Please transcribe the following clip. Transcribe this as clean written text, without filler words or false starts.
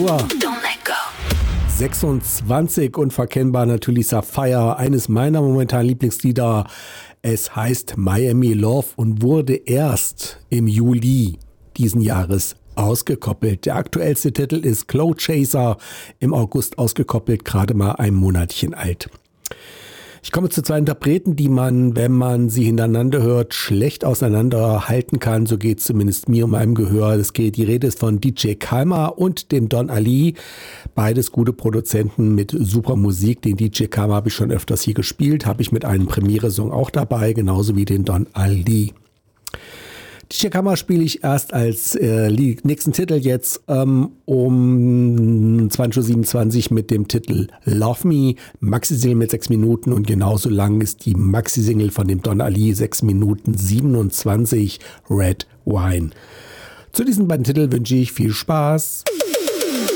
Uhr. 26 unverkennbar natürlich Sapphire, eines meiner momentanen Lieblingslieder. Es heißt Miami Love und wurde erst im Juli diesen Jahres ausgekoppelt. Der aktuellste Titel ist Cloud Chaser, im August ausgekoppelt, gerade mal ein Monatchen alt. Ich komme zu zwei Interpreten, die man, wenn man sie hintereinander hört, schlecht auseinanderhalten kann. So geht es zumindest mir und meinem Gehör. Die Rede ist von DJ Kalmah und dem Don Ali. Beides gute Produzenten mit super Musik. Den DJ Kalmah habe ich schon öfters hier gespielt, habe ich mit einem Premiere-Song auch dabei, genauso wie den Don Ali. DJ Kalmah spiele ich erst als nächsten Titel jetzt um 20.27 Uhr mit dem Titel Love Me, Maxi-Single mit 6 Minuten und genauso lang ist die Maxi-Single von dem Don Ali, 6 Minuten 27, Red Wine. Zu diesen beiden Titeln wünsche ich viel Spaß.